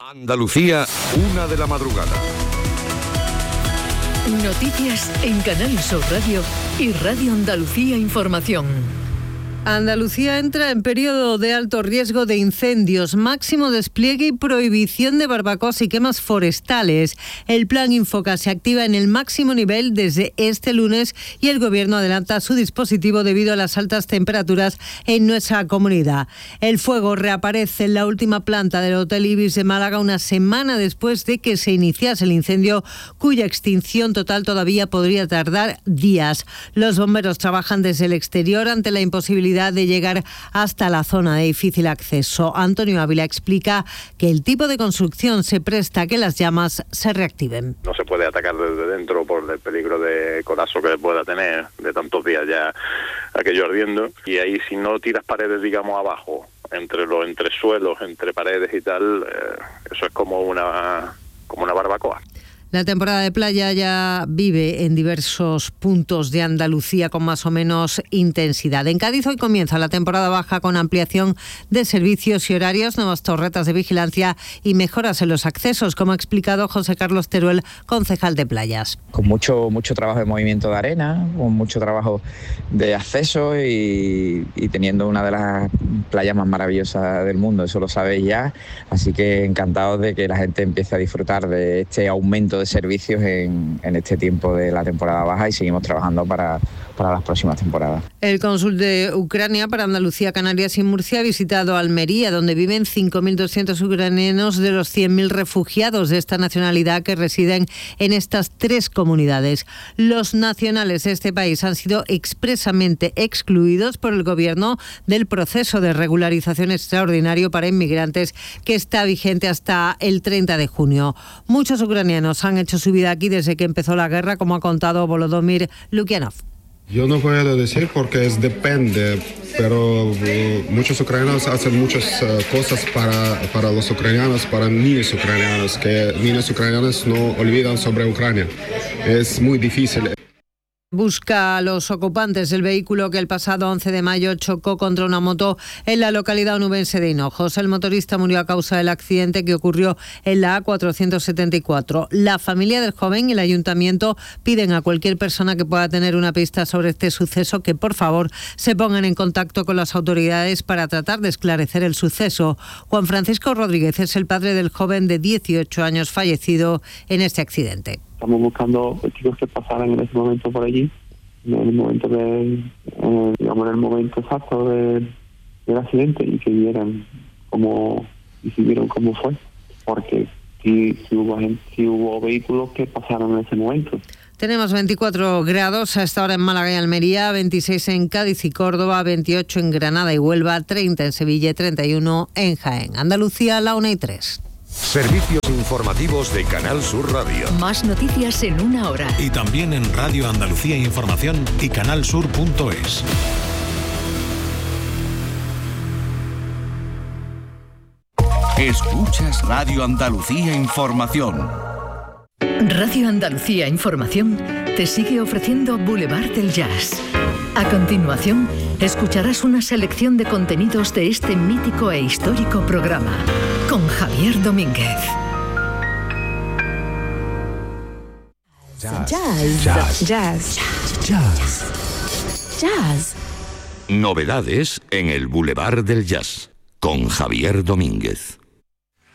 Andalucía, 1 de la madrugada. Noticias en Canal Sur Radio y Radio Andalucía Información. Andalucía entra en periodo de alto riesgo de incendios, máximo despliegue y prohibición de barbacoas y quemas forestales. El plan Infoca se activa en el máximo nivel desde este lunes y el Gobierno adelanta su dispositivo debido a las altas temperaturas en nuestra comunidad. El fuego reaparece en la última planta del Hotel Ibis de Málaga una semana después de que se iniciase el incendio, cuya extinción total todavía podría tardar días. Los bomberos trabajan desde el exterior ante la imposibilidad de llegar hasta la zona de difícil acceso. Antonio Ávila explica que el tipo de construcción se presta a que las llamas se reactiven. No se puede atacar desde dentro por el peligro de colapso que pueda tener de tantos días ya aquello ardiendo. Y ahí, si no tiras paredes, digamos, abajo, entre los entresuelos, entre paredes y tal, eso es como una barbacoa. La temporada de playa ya vive en diversos puntos de Andalucía con más o menos intensidad. En Cádiz hoy comienza la temporada baja con ampliación de servicios y horarios, nuevas torretas de vigilancia y mejoras en los accesos, como ha explicado José Carlos Teruel, concejal de playas. Con mucho trabajo de movimiento de arena, con mucho trabajo de acceso y teniendo una de las playas más maravillosas del mundo, eso lo sabéis ya, así que encantados de que la gente empiece a disfrutar de este aumento de servicios en este tiempo de la temporada baja y seguimos trabajando para las próximas temporadas. El cónsul de Ucrania para Andalucía, Canarias y Murcia ha visitado Almería, donde viven 5.200 ucranianos de los 100.000 refugiados de esta nacionalidad que residen en estas 3 comunidades. Los nacionales de este país han sido expresamente excluidos por el Gobierno del proceso de regularización extraordinario para inmigrantes que está vigente hasta el 30 de junio. Muchos ucranianos han hecho su vida aquí desde que empezó la guerra, como ha contado Volodymyr Lukyanov. Yo no puedo decir porque depende, pero muchos ucranianos hacen muchas cosas para los ucranianos, para niños ucranianos, que niños ucranianos no olvidan sobre Ucrania. Es muy difícil. Busca a los ocupantes del vehículo que el pasado 11 de mayo chocó contra una moto en la localidad onubense de Hinojos. El motorista murió a causa del accidente que ocurrió en la A474. La familia del joven y el ayuntamiento piden a cualquier persona que pueda tener una pista sobre este suceso que por favor se pongan en contacto con las autoridades para tratar de esclarecer el suceso. Juan Francisco Rodríguez es el padre del joven de 18 años fallecido en este accidente. Estamos buscando chicos que pasaran en ese momento por allí, en el momento en el momento exacto del accidente y que vieran cómo fue, porque si hubo vehículos que pasaron en ese momento. Tenemos 24 grados a esta hora en Málaga y Almería, 26 en Cádiz y Córdoba, 28 en Granada y Huelva, 30 en Sevilla y 31 en Jaén. Andalucía, la 1:03. Servicios informativos de Canal Sur Radio. Más noticias en 1 hora. Y también en Radio Andalucía Información y canalsur.es. Escuchas Radio Andalucía Información. Radio Andalucía Información te sigue ofreciendo Boulevard del Jazz. A continuación, escucharás una selección de contenidos de este mítico e histórico programa con Javier Domínguez. Jazz. Jazz. Jazz. Jazz. Jazz. Novedades en el Boulevard del Jazz con Javier Domínguez.